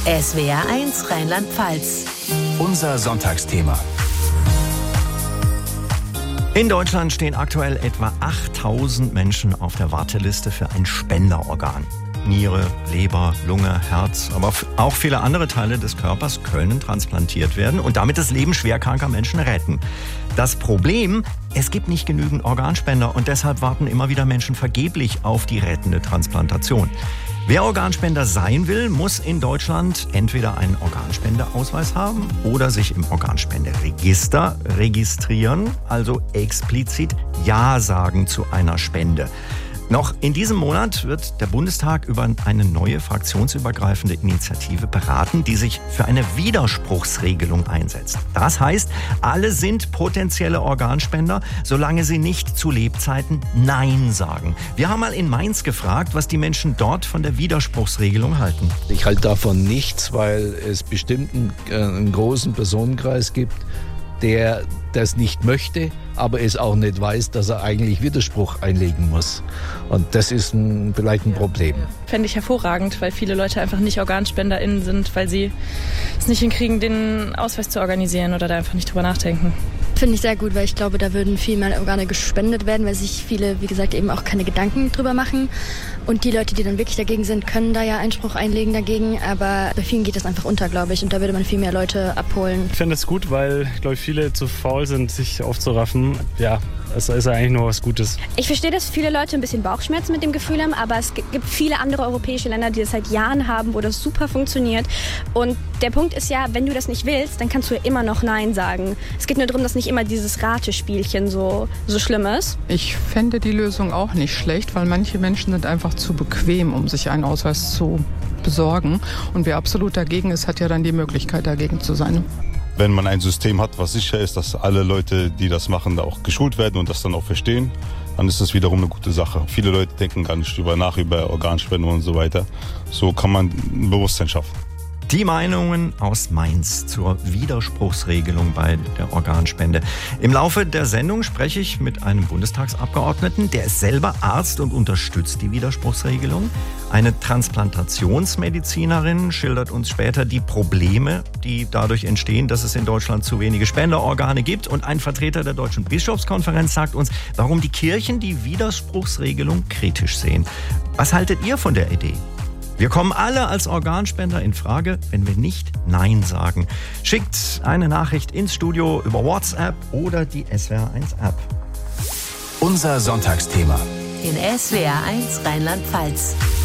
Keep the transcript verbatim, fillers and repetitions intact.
S W R eins Rheinland-Pfalz. Unser Sonntagsthema. In Deutschland stehen aktuell etwa achttausend Menschen auf der Warteliste für ein Spenderorgan. Niere, Leber, Lunge, Herz, aber auch viele andere Teile des Körpers können transplantiert werden und damit das Leben schwerkranker Menschen retten. Das Problem, es gibt nicht genügend Organspender und deshalb warten immer wieder Menschen vergeblich auf die rettende Transplantation. Wer Organspender sein will, muss in Deutschland entweder einen Organspendeausweis haben oder sich im Organspenderegister registrieren, also explizit Ja sagen zu einer Spende. Noch in diesem Monat wird der Bundestag über eine neue fraktionsübergreifende Initiative beraten, die sich für eine Widerspruchsregelung einsetzt. Das heißt, alle sind potenzielle Organspender, solange sie nicht zu Lebzeiten Nein sagen. Wir haben mal in Mainz gefragt, was die Menschen dort von der Widerspruchsregelung halten. Ich halte davon nichts, weil es bestimmten äh, einen großen Personenkreis gibt, der das nicht möchte, aber es auch nicht weiß, dass er eigentlich Widerspruch einlegen muss. Und das ist ein, vielleicht ein Problem. Fände ich hervorragend, weil viele Leute einfach nicht OrganspenderInnen sind, weil sie es nicht hinkriegen, den Ausweis zu organisieren oder da einfach nicht drüber nachdenken. Finde ich sehr gut, weil ich glaube, da würden viel mehr Organe gespendet werden, weil sich viele, wie gesagt, eben auch keine Gedanken drüber machen. Und die Leute, die dann wirklich dagegen sind, können da ja Einspruch einlegen dagegen. Aber bei vielen geht das einfach unter, glaube ich. Und da würde man viel mehr Leute abholen. Ich finde es gut, weil, glaube ich, viele zu faul sind, sich aufzuraffen. Ja, es ist eigentlich nur was Gutes. Ich verstehe, dass viele Leute ein bisschen Bauchschmerzen mit dem Gefühl haben, aber es gibt viele andere europäische Länder, die das seit Jahren haben, wo das super funktioniert. Und der Punkt ist ja, wenn du das nicht willst, dann kannst du ja immer noch Nein sagen. Es geht nur darum, dass nicht immer dieses Ratespielchen so, so schlimm ist. Ich fände die Lösung auch nicht schlecht, weil manche Menschen sind einfach zu bequem, um sich einen Ausweis zu besorgen. Und wer absolut dagegen ist, hat ja dann die Möglichkeit, dagegen zu sein. Wenn man ein System hat, was sicher ist, dass alle Leute, die das machen, da auch geschult werden und das dann auch verstehen, dann ist das wiederum eine gute Sache. Viele Leute denken gar nicht drüber nach, über Organspende und so weiter. So kann man ein Bewusstsein schaffen. Die Meinungen aus Mainz zur Widerspruchsregelung bei der Organspende. Im Laufe der Sendung spreche ich mit einem Bundestagsabgeordneten, der ist selber Arzt und unterstützt die Widerspruchsregelung. Eine Transplantationsmedizinerin schildert uns später die Probleme, die dadurch entstehen, dass es in Deutschland zu wenige Spenderorgane gibt. Und ein Vertreter der Deutschen Bischofskonferenz sagt uns, warum die Kirchen die Widerspruchsregelung kritisch sehen. Was haltet ihr von der Idee? Wir kommen alle als Organspender in Frage, wenn wir nicht Nein sagen. Schickt eine Nachricht ins Studio über WhatsApp oder die S W R eins App. Unser Sonntagsthema. In S W R eins Rheinland-Pfalz.